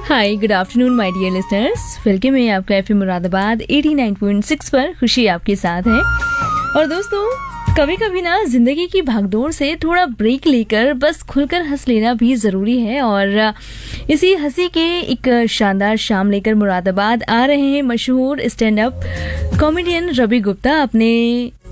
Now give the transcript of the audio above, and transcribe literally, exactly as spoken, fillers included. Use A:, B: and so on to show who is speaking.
A: Hi good afternoon my dear listeners, welcome है आपका FM Moradabad eighty nine point six पर। खुशी आपके साथ है। और दोस्तों, कभी कभी ना जिंदगी की भागदौड़ से थोड़ा ब्रेक लेकर बस खुलकर हंस लेना भी ज़रूरी है। और इसी हंसी के एक शानदार शाम लेकर मुरादाबाद आ रहे हैं मशहूर stand up comedian Ravi Gupta अपने